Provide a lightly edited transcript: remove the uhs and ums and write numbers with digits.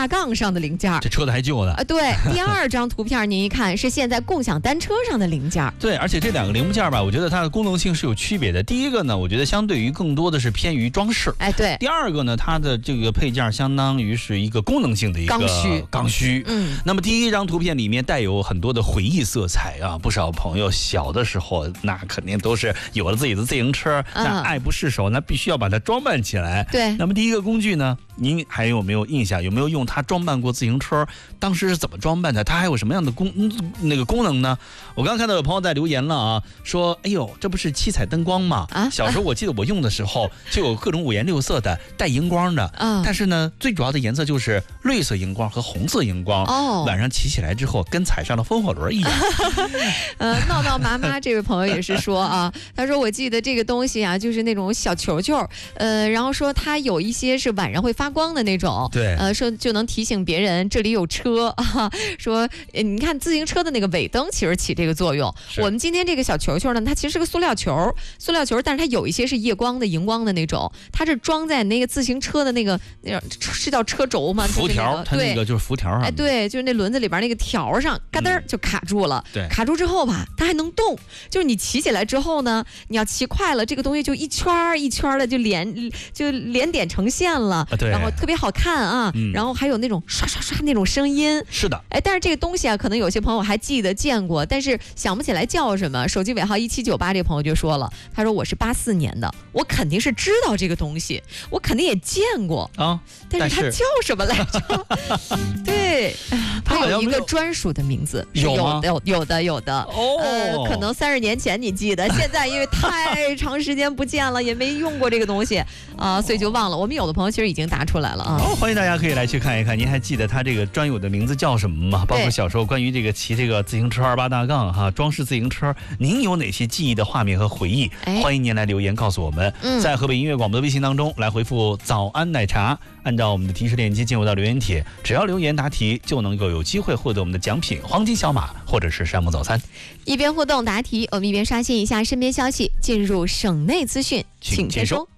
大杠上的零件。 这车子还旧呢。 对，第二张图片您一看是现在共享单车上的零件。 对，而且这两个零部件吧，我觉得它的功能性是有区别的。第一个呢，我觉得相对于更多的是偏于装饰。 对。 第二个呢，它的这个配件相当于是一个功能性的一个刚需。那么第一张图片里面带有很多的回忆色彩啊，不少朋友小的时候那肯定都是有了自己的自行车，那爱不释手，那必须要把它装扮起来。 对。 那么第一个工具呢，您还有没有印象？有没有用它装扮过自行车？当时是怎么装扮的？它还有什么样的功能呢？我刚看到有朋友在留言了啊，说哎呦，这不是七彩灯光吗？小时候我记得我用的时候就有各种五颜六色的带荧光的，但是呢，最主要的颜色就是绿色荧光和红色荧光。晚上骑起来之后跟踩上了风火轮一样。 闹闹妈妈这位朋友也是说啊，他说我记得这个东西啊，就是那种小球球，然后说它有一些是晚上会发光的那种， 对， 说就能提醒别人这里有车啊。说你看自行车的那个尾灯其实起这个作用。我们今天这个小球球呢，它其实是个塑料球，但是它有一些是夜光的、荧光的那种，它是装在那个自行车的那个是叫车轴吗？ 辐条，它那个就是辐条上。 对，就是那轮子里边那个条上，嘎噔就卡住了。 对， 卡住之后吧，它还能动，就是你骑起来之后呢，你要骑快了，这个东西就一圈一圈的就连点成线了，然后特别好看啊，然后还有那种刷刷刷那种声音。 是的， 但是这个东西啊，可能有些朋友还记得见过，但是想不起来叫什么。手机尾号1798这个朋友就说了，他说我是84年的，我肯定是知道这个东西，我肯定也见过啊，但是它叫什么来着？对，它有一个专属的名字， 有的哦，可能30年前你记得，现在因为太长时间不见了，也没用过这个东西啊，所以就忘了。我们有的朋友其实已经答出来了啊。 欢迎大家可以来去看一看，您还记得它这个专有的名字叫什么吗？包括小时候关于这个骑这个自行车28大杠哈，装饰自行车，您有哪些记忆的画面和回忆？欢迎您来留言告诉我们，在河北音乐广播的微信当中来回复早安奶茶，按照我们的提示链接进入到留言帖，只要留言答题就能够有机会获得我们的奖品黄金小马或者是山姆早餐。 一边互动答题，我们一边刷新一下身边消息，进入省内资讯，请接收。